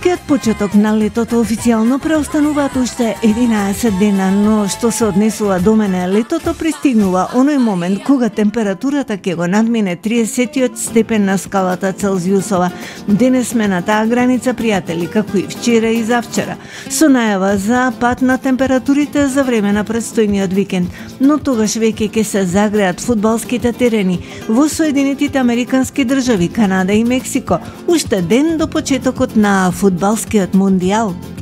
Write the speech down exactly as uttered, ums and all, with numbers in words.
Фудбалскиот почеток на летото официјално преостануваат уште единаесет дена, но што се однесува до мене, летото пристигнува оној момент кога температурата ќе го надмине тридесетиот степен на скалата Целзиусова. Денес сме на таа граница, пријатели, како и вчера и завчера, со најава за пат на температурите за време на предстојниот викенд, но тогаш веќе ќе се загреат фудбалските терени во Соединетите Американски држави, Канада и Мексико, уште ден до почетокот на фудбалскиот мондијал.